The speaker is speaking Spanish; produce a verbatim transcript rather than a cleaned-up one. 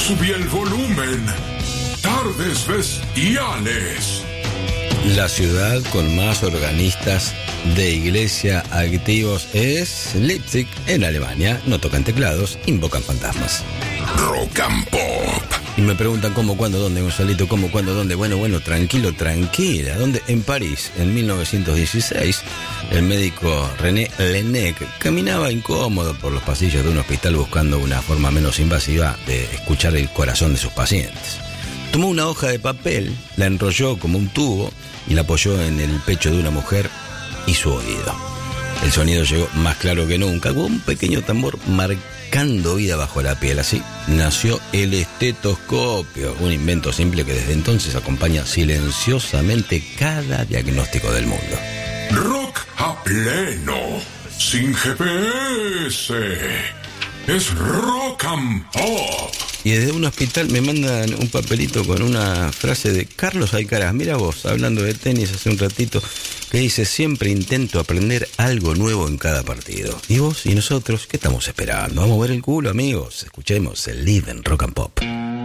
Subí el volumen. Tardes bestiales. La ciudad con más organistas de iglesia activos es Leipzig, en Alemania. No tocan teclados, invocan fantasmas. Rock and Pop. Y me preguntan cómo, cuándo, dónde, Gonzalito, cómo, cuándo, dónde. Bueno, bueno, tranquilo, tranquila. ¿Dónde? En París, en mil novecientos dieciséis, el médico René Laennec caminaba incómodo por los pasillos de un hospital buscando una forma menos invasiva de escuchar el corazón de sus pacientes. Tomó una hoja de papel, la enrolló como un tubo y la apoyó en el pecho de una mujer y su oído. El sonido llegó más claro que nunca, con un pequeño tambor marcando vida bajo la piel. Así nació el estetoscopio, un invento simple que desde entonces acompaña silenciosamente cada diagnóstico del mundo. Rock a pleno, sin G P S. Es Rock and Pop. Y desde un hospital me mandan un papelito con una frase de Carlos Alcaraz. Mira vos, hablando de tenis hace un ratito, que dice: siempre intento aprender algo nuevo en cada partido. ¿Y vos y nosotros qué estamos esperando? Vamos a ver el culo, amigos. Escuchemos el Live en Rock and Pop.